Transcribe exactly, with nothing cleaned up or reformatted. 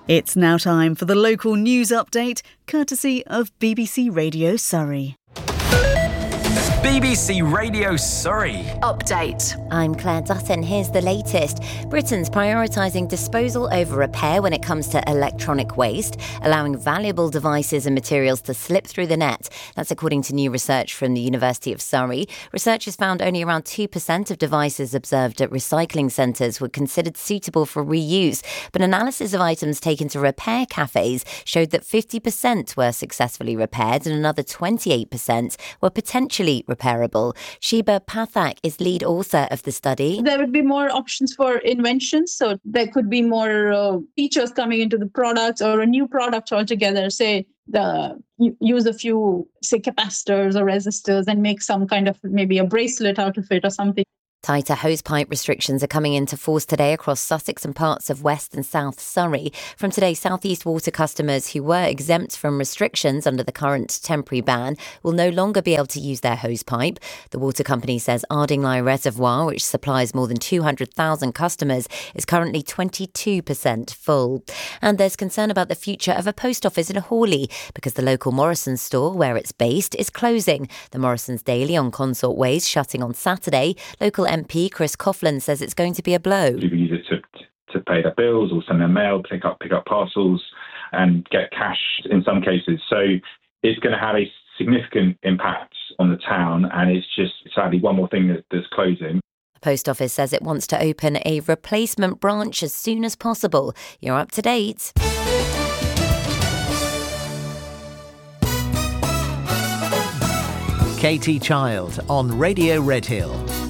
It's now time for the local news update, courtesy of B B C Radio Surrey. B B C Radio Surrey Update. I'm Claire Dutton. Here's the latest. Britain's prioritising disposal over repair when it comes to electronic waste, allowing valuable devices and materials to slip through the net. That's according to new research from the University of Surrey. Researchers found only around two percent of devices observed at recycling centres were considered suitable for reuse, but analysis of items taken to repair cafes showed that fifty percent were successfully repaired and another twenty-eight percent were potentially repairable. Sheba Pathak is lead author of the study. There would be more options for inventions. So there could be more uh, features coming into the product or a new product altogether. Say the you use a few, say, capacitors or resistors and make some kind of maybe a bracelet out of it or something. Tighter hosepipe restrictions are coming into force today across Sussex and parts of West and South Surrey. From today, South East Water customers who were exempt from restrictions under the current temporary ban will no longer be able to use their hosepipe. The water company says Ardingly Reservoir, which supplies more than two hundred thousand customers, is currently twenty-two percent full. And there's concern about the future of a post office in Hawley because the local Morrisons store, where it's based, is closing. The Morrisons Daily on Consort Way shutting on Saturday. Local M P Chris Coughlin says it's going to be a blow. People use it to to pay their bills or send their mail, pick up pick up parcels and get cash in some cases. So it's going to have a significant impact on the town, and it's just sadly one more thing that, that's closing. The post office says it wants to open a replacement branch as soon as possible. You're up to date. Katie Child on Radio Redhill.